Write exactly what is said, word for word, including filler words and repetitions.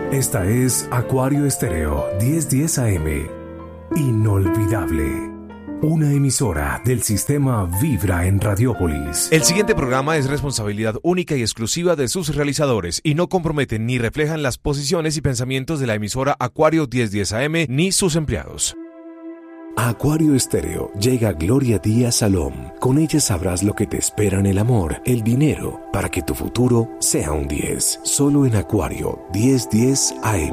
Esta es Acuario Estéreo diez diez A M. Inolvidable. Una emisora del sistema Vibra en Radiópolis. El siguiente programa es responsabilidad única y exclusiva de sus realizadores y no comprometen ni reflejan las posiciones y pensamientos de la emisora Acuario diez diez A M ni sus empleados. A Acuario Estéreo llega Gloria Díaz Salom. Con ella sabrás lo que te espera en el amor, el dinero, para que tu futuro sea un diez. Solo en Acuario diez diez A M.